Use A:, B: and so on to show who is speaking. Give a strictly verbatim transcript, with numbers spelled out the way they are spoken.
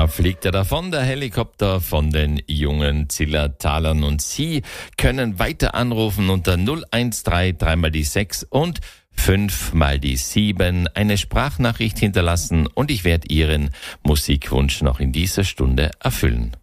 A: Da fliegt er davon, der Helikopter von den jungen Zillertalern. Und Sie können weiter anrufen unter null eins drei, drei mal die sechs und fünf mal die sieben, eine Sprachnachricht hinterlassen und ich werde Ihren Musikwunsch noch in dieser Stunde erfüllen.